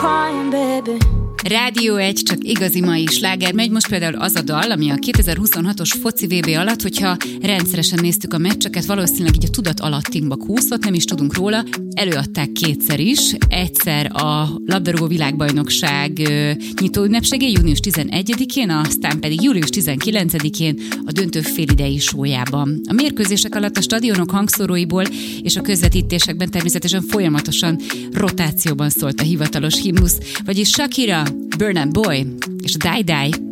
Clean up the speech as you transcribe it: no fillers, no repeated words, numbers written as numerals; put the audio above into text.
crying, baby. Rádió 1, csak igazi mai sláger megy. Most például az a dal, ami a 2026-os foci VB alatt, hogyha rendszeresen néztük a meccseket, valószínűleg így a tudat alattinkba kúszott, nem is tudunk róla. Előadták kétszer is. Egyszer a labdarúgó világbajnokság nyitó ünnepségén, június 11-én, aztán pedig július 19-én a döntő félidei showyában. A mérkőzések alatt a stadionok hangszóróiból és a közvetítésekben természetesen folyamatosan rotációban szólt a hivatalos himnusz, vagyis Shakira, Burna Boy és Die Die